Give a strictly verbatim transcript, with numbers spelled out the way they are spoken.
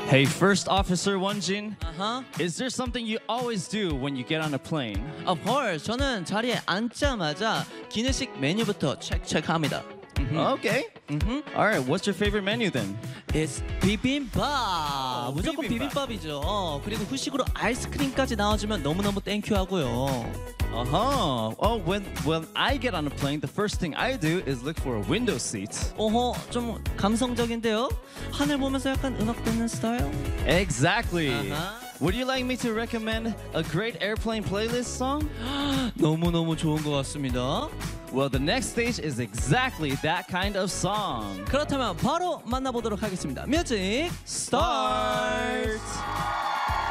Hey, First Officer Wonjin, Uh-huh. is there something you always do when you get on a plane? Of course. 저는 자리에 앉자마자 기내식 메뉴부터 체크체크합니다. Okay. All right, what's your favorite menu then? It's 비빔밥. 무조건 비빔밥. 비빔밥이죠. 그리고 후식으로 아이스크림까지 나와주면 너무너무 땡큐하고요. Uh-huh. Oh, when when I get on a plane, the first thing I do is look for a window seat. 어허, 좀 감성적인데요? 하늘 보면서 약간 음악 듣는 스타일? Exactly. Uh-huh. Would you like me to recommend a great airplane playlist song? 너무너무 좋은 것 같습니다. Well, the next stage is exactly that kind of song. 그렇다면 바로 만나보도록 하겠습니다. 뮤직 스타트!